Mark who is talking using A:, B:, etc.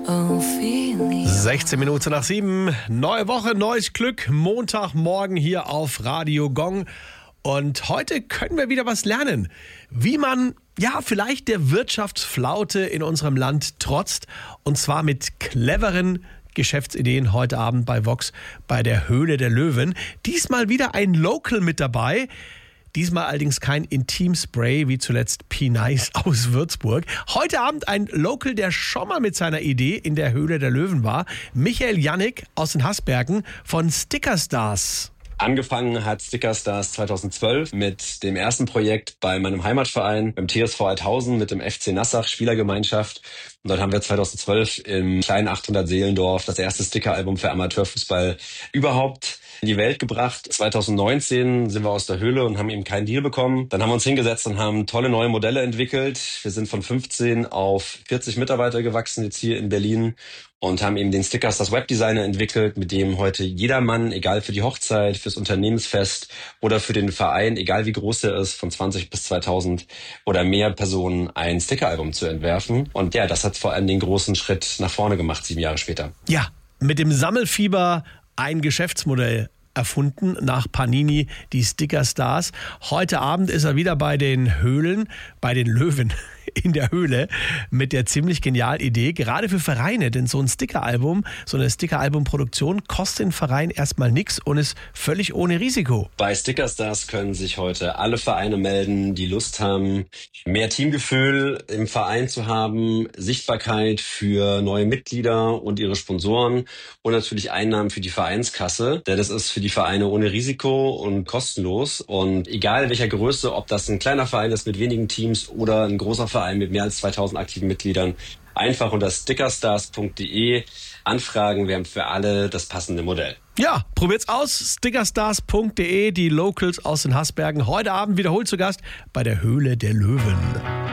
A: 16 Minuten nach 7. Neue Woche, neues Glück. Montagmorgen hier auf Radio Gong. Und heute können wir wieder was lernen. Wie man, vielleicht der Wirtschaftsflaute in unserem Land trotzt. Und zwar mit cleveren Geschäftsideen heute Abend bei Vox bei der Höhle der Löwen. Diesmal wieder ein Local mit dabei. Diesmal allerdings kein Intimspray wie zuletzt P-Nice aus Würzburg. Heute Abend ein Local, der schon mal mit seiner Idee in der Höhle der Löwen war. Michael Jannik aus den Haßbergen von Stickerstars.
B: Angefangen hat Stickerstars 2012 mit dem ersten Projekt bei meinem Heimatverein, beim TSV Althausen mit dem FC Nassach Spielergemeinschaft. Und dort haben wir 2012 im kleinen 800-Seelendorf das erste Stickeralbum für Amateurfußball überhaupt in die Welt gebracht. 2019 sind wir aus der Höhle und haben eben keinen Deal bekommen. Dann haben wir uns hingesetzt und haben tolle neue Modelle entwickelt. Wir sind von 15 auf 40 Mitarbeiter gewachsen jetzt hier in Berlin und haben eben den Stickerstars Webdesigner entwickelt, mit dem heute jedermann, egal für die Hochzeit, fürs Unternehmensfest oder für den Verein, egal wie groß er ist, von 20 bis 2000 oder mehr Personen ein Stickeralbum zu entwerfen. Und das hat vor allem den großen Schritt nach vorne gemacht, 7 Jahre später.
A: Ja, mit dem Sammelfieber ein Geschäftsmodell erfunden nach Panini, die Stickerstars. Heute Abend ist er wieder bei den Höhlen, bei den Löwen in der Höhle mit der ziemlich genialen Idee, gerade für Vereine, denn so ein Stickeralbum, so eine Stickeralbumproduktion kostet den Verein erstmal nichts und ist völlig ohne Risiko.
B: Bei Stickerstars können sich heute alle Vereine melden, die Lust haben, mehr Teamgefühl im Verein zu haben, Sichtbarkeit für neue Mitglieder und ihre Sponsoren und natürlich Einnahmen für die Vereinskasse, denn das ist für die Vereine ohne Risiko und kostenlos und egal welcher Größe, ob das ein kleiner Verein ist mit wenigen Teams oder ein großer Verein mit mehr als 2000 aktiven Mitgliedern, einfach unter stickerstars.de anfragen. Wir haben für alle das passende Modell.
A: Ja, probiert's aus. Stickerstars.de, die Locals aus den Haßbergen. Heute Abend wiederholt zu Gast bei der Höhle der Löwen.